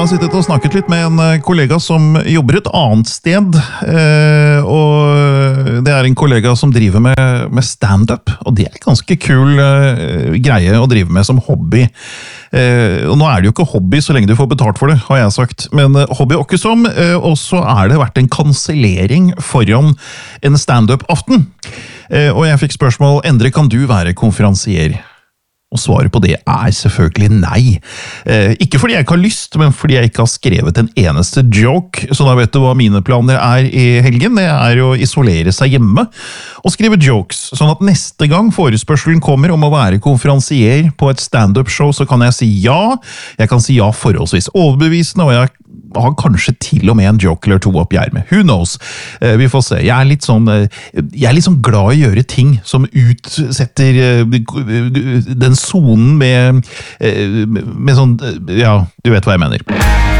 har sittet og snakket litt med en kollega som jobber et annet sted, og det er en kollega som driver med stand-up, og det er en ganske kul greie å drive med som hobby. Og nå er det jo ikke hobby så lenge du får betalt for det, har jeg sagt, men hobby åkke som, og så er det vært en kansellering foran en stand-up-aften. Og jeg fikk spørsmål, Endre, kan du være konferansier? Og svaret på det er selvfølgelig nei. Ikke fordi jeg ikke har lyst, men fordi jeg ikke har skrevet en eneste joke. Så da vet du hva mine planer er i helgen. Det er å isolere seg hjemme og skrive jokes. Sånn at neste gang forespørselen kommer om å være konferansier på et stand-up-show, så kan jeg si ja. Jeg kan si ja forholdsvis overbevisende, og jeg har kanskje til og med en joke eller to opp i ermet. Who knows? Vi får se. Jeg er litt sånn glad i å gjøre ting som utsetter den zonen med sånn, ja, du vet hva jeg mener.